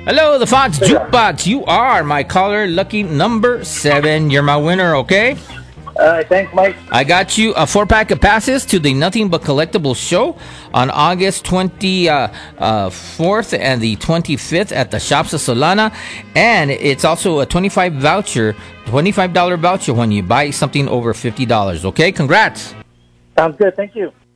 Hello, the Fox Jukebox. You are my caller, lucky number 7. You're my winner, okay? Thanks, Mike. I got you a 4-pack of passes to the Nothing But Collectibles show on August 24th and the 25th at the Shops of Solana. And it's also a $25 voucher when you buy something over $50. Okay, congrats. Sounds good. Thank you.